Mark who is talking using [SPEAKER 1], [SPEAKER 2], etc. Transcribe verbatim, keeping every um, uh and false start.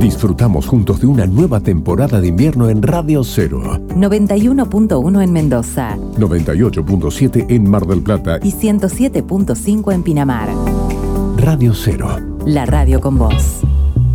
[SPEAKER 1] Disfrutamos juntos de una nueva temporada de invierno en Radio Cero.
[SPEAKER 2] noventa y uno punto uno en Mendoza.
[SPEAKER 1] noventa y ocho punto siete en Mar del Plata.
[SPEAKER 2] Y ciento siete punto cinco en Pinamar.
[SPEAKER 1] Radio Cero.
[SPEAKER 2] La radio con vos.